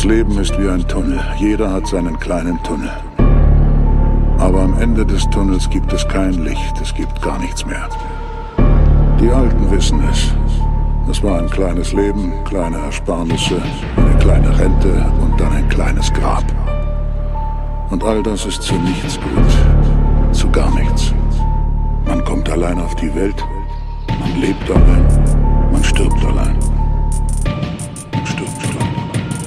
Das Leben ist wie ein Tunnel. Jeder hat seinen kleinen Tunnel. Aber am Ende des Tunnels gibt es kein Licht, es gibt gar nichts mehr. Die Alten wissen es. Es war ein kleines Leben, kleine Ersparnisse, eine kleine Rente und dann ein kleines Grab. Und all das ist zu nichts gut, zu gar nichts. Man kommt allein auf die Welt, man lebt allein, man stirbt allein. Man stirbt allein.